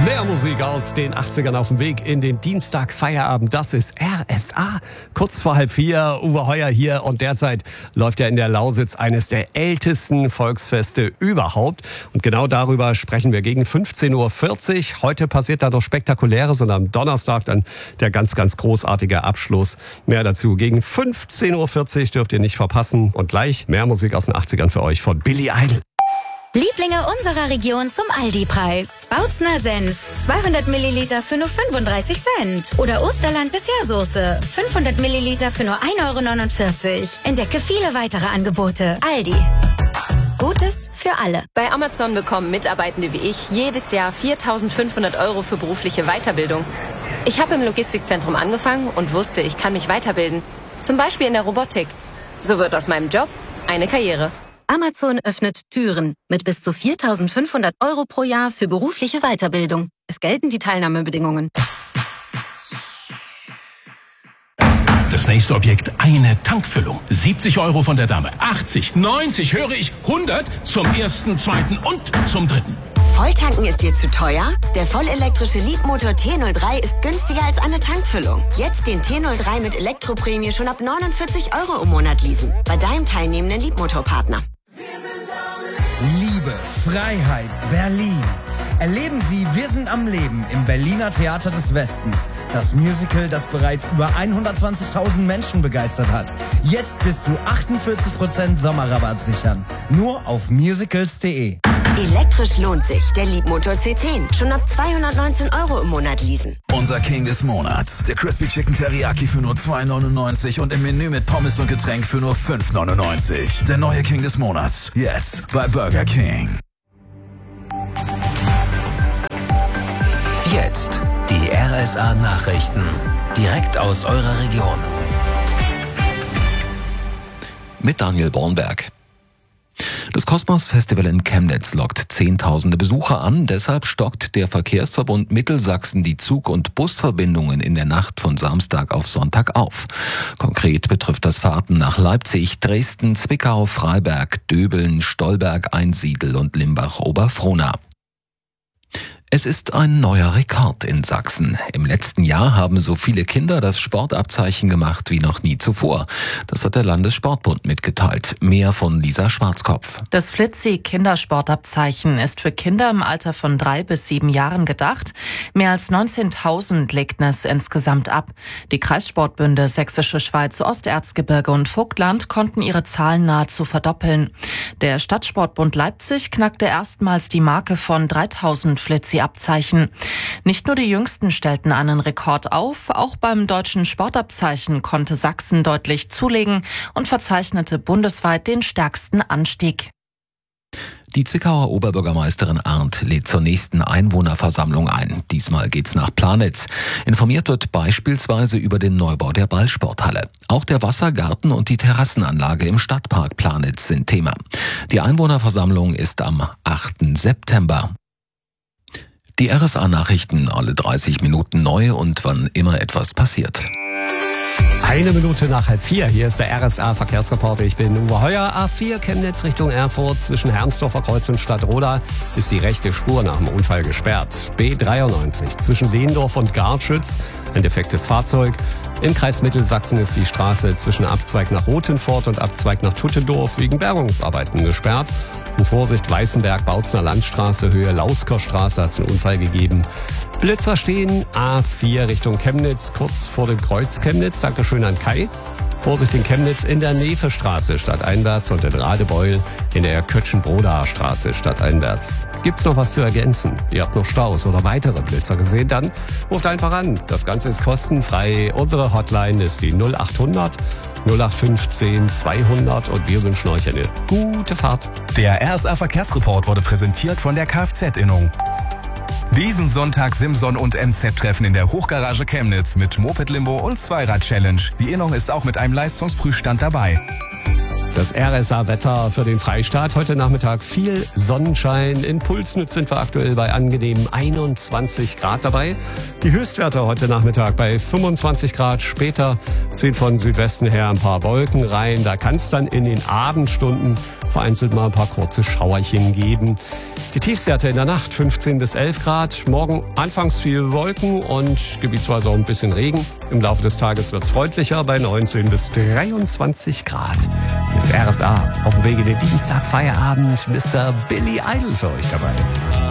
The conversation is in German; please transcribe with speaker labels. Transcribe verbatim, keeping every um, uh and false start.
Speaker 1: Mehr Musik aus den achtzigern auf dem Weg in den Dienstag-Feierabend. Das ist R S A. Kurz vor halb vier, Uwe Heuer hier. Und derzeit läuft ja in der Lausitz eines der ältesten Volksfeste überhaupt. Und genau darüber sprechen wir gegen fünfzehn Uhr vierzig. Heute passiert da noch Spektakuläres und am Donnerstag dann der ganz, ganz großartige Abschluss. Mehr dazu gegen fünfzehn Uhr vierzig dürft ihr nicht verpassen. Und gleich mehr Musik aus den achtzigern für euch von Billy Idol.
Speaker 2: Lieblinge unserer Region zum Aldi-Preis. Bautzner Senf, zweihundert Milliliter für nur fünfunddreißig Cent. Oder Osterland Dessertsoße, fünfhundert Milliliter für nur ein Euro neunundvierzig. Entdecke viele weitere Angebote. Aldi. Gutes für alle.
Speaker 3: Bei Amazon bekommen Mitarbeitende wie ich jedes Jahr viertausendfünfhundert Euro für berufliche Weiterbildung. Ich habe im Logistikzentrum angefangen und wusste, ich kann mich weiterbilden. Zum Beispiel in der Robotik. So wird aus meinem Job eine Karriere.
Speaker 2: Amazon öffnet Türen mit bis zu viertausendfünfhundert Euro pro Jahr für berufliche Weiterbildung. Es gelten die Teilnahmebedingungen.
Speaker 4: Das nächste Objekt, eine Tankfüllung. siebzig Euro von der Dame. achtzig, neunzig, höre ich, hundert zum ersten, zweiten und zum dritten.
Speaker 5: Volltanken ist dir zu teuer? Der vollelektrische Leapmotor T null drei ist günstiger als eine Tankfüllung. Jetzt den T null drei mit Elektroprämie schon ab neunundvierzig Euro im Monat leasen. Bei deinem teilnehmenden Leapmotor-Partner.
Speaker 6: Liebe, Freiheit, Berlin. Erleben Sie Wir sind am Leben im Berliner Theater des Westens. Das Musical, das bereits über hundertzwanzigtausend Menschen begeistert hat. Jetzt bis zu achtundvierzig Prozent Sommerrabatt sichern. Nur auf musicals punkt de.
Speaker 5: Elektrisch lohnt sich. Der Leapmotor C zehn. Schon ab zweihundertneunzehn Euro im Monat leasen.
Speaker 7: Unser King des Monats. Der Crispy Chicken Teriyaki für nur zwei neunundneunzig und im Menü mit Pommes und Getränk für nur fünf neunundneunzig. Der neue King des Monats. Jetzt bei Burger King.
Speaker 8: Jetzt die R S A Nachrichten. Direkt aus eurer Region. Mit Daniel Bornberg. Das Kosmos-Festival in Chemnitz lockt Zehntausende Besucher an. Deshalb stockt der Verkehrsverbund Mittelsachsen die Zug- und Busverbindungen in der Nacht von Samstag auf Sonntag auf. Konkret betrifft das Fahrten nach Leipzig, Dresden, Zwickau, Freiberg, Döbeln, Stolberg, Einsiedl und Limbach-Oberfrohna. Es ist ein neuer Rekord in Sachsen. Im letzten Jahr haben so viele Kinder das Sportabzeichen gemacht wie noch nie zuvor. Das hat der Landessportbund mitgeteilt. Mehr von Lisa Schwarzkopf.
Speaker 9: Das Flitzi-Kindersportabzeichen ist für Kinder im Alter von drei bis sieben Jahren gedacht. Mehr als neunzehntausend legten es insgesamt ab. Die Kreissportbünde Sächsische Schweiz, Osterzgebirge und Vogtland konnten ihre Zahlen nahezu verdoppeln. Der Stadtsportbund Leipzig knackte erstmals die Marke von dreitausend Flitzi Abzeichen. Nicht nur die Jüngsten stellten einen Rekord auf, auch beim deutschen Sportabzeichen konnte Sachsen deutlich zulegen und verzeichnete bundesweit den stärksten Anstieg.
Speaker 8: Die Zwickauer Oberbürgermeisterin Arndt lädt zur nächsten Einwohnerversammlung ein. Diesmal geht's nach Planitz. Informiert wird beispielsweise über den Neubau der Ballsporthalle. Auch der Wassergarten und die Terrassenanlage im Stadtpark Planitz sind Thema. Die Einwohnerversammlung ist am achten September. Die R S A-Nachrichten alle dreißig Minuten neu und wann immer etwas passiert.
Speaker 1: Eine Minute nach halb vier. Hier ist der R S A-Verkehrsreporter. Ich bin Uwe Heuer. A vier Chemnitz Richtung Erfurt. Zwischen Hermsdorfer Kreuz und Stadtroda ist die rechte Spur nach dem Unfall gesperrt. B dreiundneunzig zwischen Lehndorf und Gartschütz. Ein defektes Fahrzeug. Im Kreis Mittelsachsen ist die Straße zwischen Abzweig nach Rothenfort und Abzweig nach Tuttendorf wegen Bergungsarbeiten gesperrt. Und Vorsicht, Weißenberg, Bautzner Landstraße, Höhe Lausker Straße hat es einen Unfall gegeben. Blitzer stehen, A vier Richtung Chemnitz, kurz vor dem Kreuz Chemnitz. Dankeschön an Kai. Vorsicht in Chemnitz in der Nefestraße stadteinwärts und in Radebeul in der Kötschenbrodaer Straße stadteinwärts. Gibt's noch was zu ergänzen? Ihr habt noch Staus oder weitere Blitzer gesehen? Dann ruft einfach an. Das Ganze ist kostenfrei. Unsere Hotline ist die null achthundert null acht fünfzehn zweihundert und wir wünschen euch eine gute Fahrt.
Speaker 10: Der R S A Verkehrsreport wurde präsentiert von der Kfz-Innung. Diesen Sonntag Simson und M Z-Treffen in der Hochgarage Chemnitz mit Moped-Limbo und Zweirad-Challenge. Die Innung ist auch mit einem Leistungsprüfstand dabei.
Speaker 1: Das R S A-Wetter für den Freistaat. Heute Nachmittag viel Sonnenschein. In Pulsnitz sind wir aktuell bei angenehmen einundzwanzig Grad dabei. Die Höchstwerte heute Nachmittag bei fünfundzwanzig Grad. Später ziehen von Südwesten her ein paar Wolken rein. Da kann es dann in den Abendstunden vereinzelt mal ein paar kurze Schauerchen geben. Die Tiefstwerte in der Nacht fünfzehn bis elf Grad. Morgen anfangs viel Wolken und gebietsweise auch ein bisschen Regen. Im Laufe des Tages wird es freundlicher bei neunzehn bis dreiundzwanzig Grad. Hier ist R S A auf dem Weg in den Dienstag Feierabend. Mister Billy Idol für euch dabei.